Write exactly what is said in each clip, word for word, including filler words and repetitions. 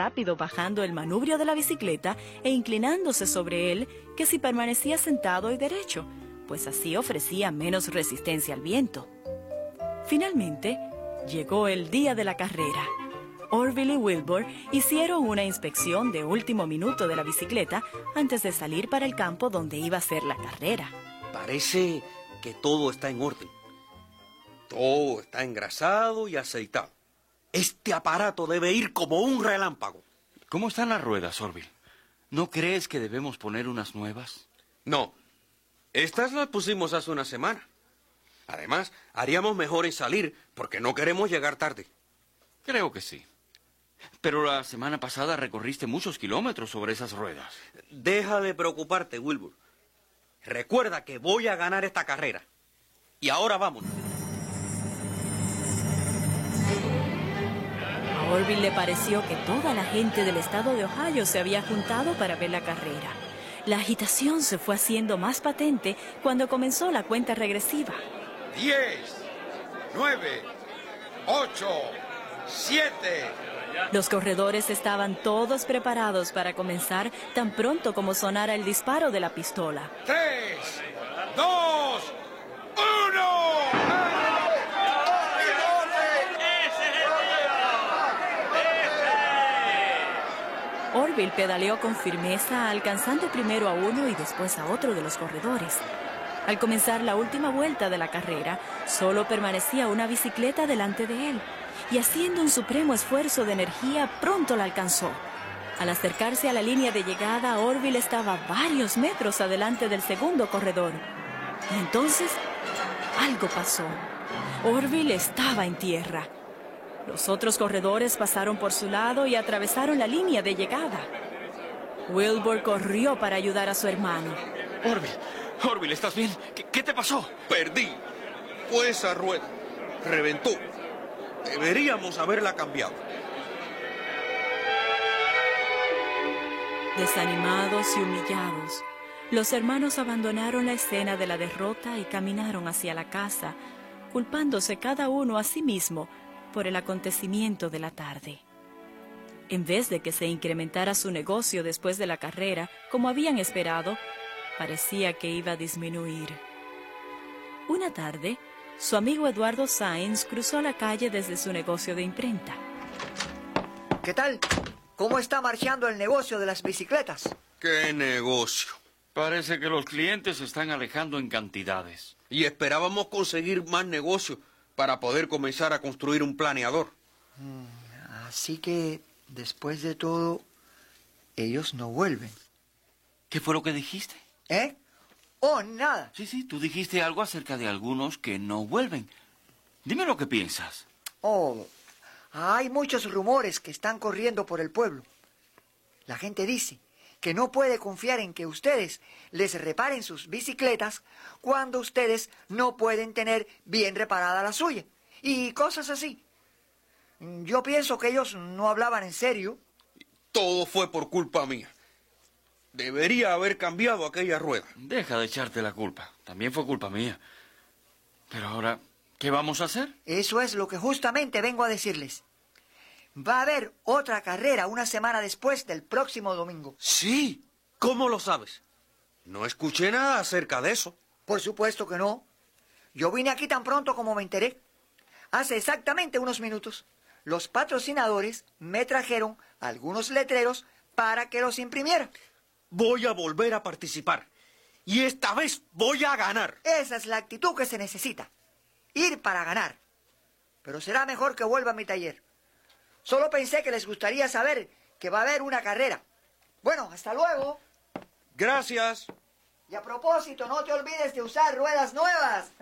rápido bajando el manubrio de la bicicleta e inclinándose sobre él que si permanecía sentado y derecho, pues así ofrecía menos resistencia al viento. Finalmente, llegó el día de la carrera. Orville y Wilbur hicieron una inspección de último minuto de la bicicleta antes de salir para el campo donde iba a ser la carrera. Parece que todo está en orden. Todo está engrasado y aceitado. Este aparato debe ir como un relámpago. ¿Cómo están las ruedas, Orville? ¿No crees que debemos poner unas nuevas? No. Estas las pusimos hace una semana. Además, haríamos mejor en salir porque no queremos llegar tarde. Creo que sí. Pero la semana pasada recorriste muchos kilómetros sobre esas ruedas. Deja de preocuparte, Wilbur. Recuerda que voy a ganar esta carrera. Y ahora vámonos. A Orville le pareció que toda la gente del estado de Ohio se había juntado para ver la carrera. La agitación se fue haciendo más patente cuando comenzó la cuenta regresiva. Diez, nueve, ocho, siete... Los corredores estaban todos preparados para comenzar tan pronto como sonara el disparo de la pistola. Tres, dos, uno. Orville pedaleó con firmeza, alcanzando primero a uno y después a otro de los corredores. Al comenzar la última vuelta de la carrera, solo permanecía una bicicleta delante de él. Y haciendo un supremo esfuerzo de energía, pronto la alcanzó. Al acercarse a la línea de llegada, Orville estaba varios metros adelante del segundo corredor. Y entonces, algo pasó. Orville estaba en tierra. Los otros corredores pasaron por su lado y atravesaron la línea de llegada. Wilbur corrió para ayudar a su hermano. Orville, Orville, ¿estás bien? ¿Qué, qué te pasó? Perdí. Fue esa rueda. Reventó. Deberíamos haberla cambiado. Desanimados y humillados, los hermanos abandonaron la escena de la derrota y caminaron hacia la casa, culpándose cada uno a sí mismo por el acontecimiento de la tarde. En vez de que se incrementara su negocio después de la carrera, como habían esperado, parecía que iba a disminuir. Una tarde, su amigo Eduardo Sainz cruzó la calle desde su negocio de imprenta. ¿Qué tal? ¿Cómo está marchando el negocio de las bicicletas? ¡Qué negocio! Parece que los clientes se están alejando en cantidades. Y esperábamos conseguir más negocio para poder comenzar a construir un planeador. Mm, así que, después de todo, ellos no vuelven. ¿Qué fue lo que dijiste? ¿Eh? Oh, nada. Sí, sí, tú dijiste algo acerca de algunos que no vuelven. Dime lo que piensas. Oh, hay muchos rumores que están corriendo por el pueblo. La gente dice que no puede confiar en que ustedes les reparen sus bicicletas cuando ustedes no pueden tener bien reparada la suya. Y cosas así. Yo pienso que ellos no hablaban en serio. Todo fue por culpa mía. Debería haber cambiado aquella rueda. Deja de echarte la culpa. También fue culpa mía. Pero ahora, ¿qué vamos a hacer? Eso es lo que justamente vengo a decirles. Va a haber otra carrera una semana después del próximo domingo. Sí. ¿Cómo lo sabes? No escuché nada acerca de eso. Por supuesto que no. Yo vine aquí tan pronto como me enteré. Hace exactamente unos minutos, los patrocinadores me trajeron algunos letreros para que los imprimiera. Voy a volver a participar. Y esta vez voy a ganar. Esa es la actitud que se necesita. Ir para ganar. Pero será mejor que vuelva a mi taller. Solo pensé que les gustaría saber que va a haber una carrera. Bueno, hasta luego. Gracias. Y a propósito, no te olvides de usar ruedas nuevas.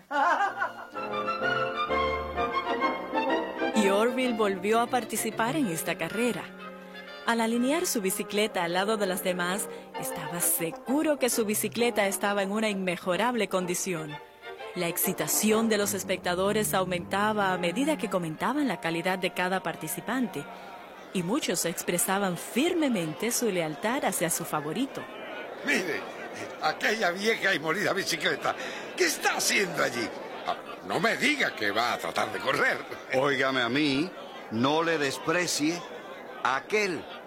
Y Orville volvió a participar en esta carrera. Al alinear su bicicleta al lado de las demás, estaba seguro que su bicicleta estaba en una inmejorable condición. La excitación de los espectadores aumentaba a medida que comentaban la calidad de cada participante, y muchos expresaban firmemente su lealtad hacia su favorito. Mire, aquella vieja y molida bicicleta, ¿qué está haciendo allí? Ah, no me diga que va a tratar de correr. Óigame a mí, no le desprecie. Aquel